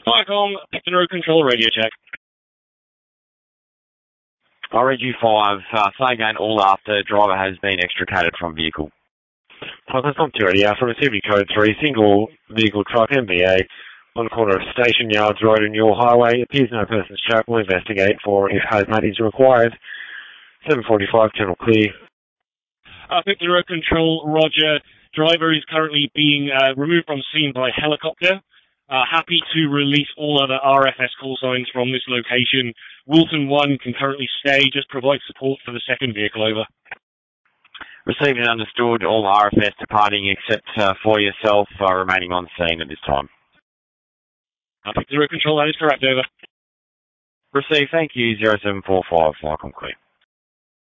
Viacom, Picton Road Control, radio check. RAG5, say again all after driver has been extricated from vehicle. Parkland Stop 280 Alpha, receiving code 3, single vehicle truck MBA, on corner of Station Yards Road and York Highway. Appears no person's trapped. Will investigate for if hazmat is required. 7:45, channel clear. Picton Road Control, roger. Driver is currently being removed from scene by helicopter. Happy to release all other RFS call signs from this location. Wilton 1 can currently stay, just provide support for the second vehicle, over. Received and understood, all RFS departing except for yourself remaining on scene at this time. Picton Road Control, that is correct, over. Received, thank you, 0745, Viacom clear.